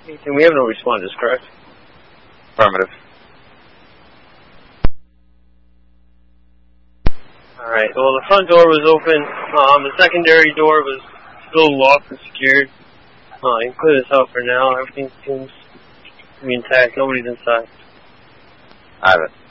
And we have no responders, correct? Affirmative. Alright, well, the front door was open. The secondary door was still locked and secured. You can clear this out for now. Everything seems to be intact. Nobody's inside. I have it.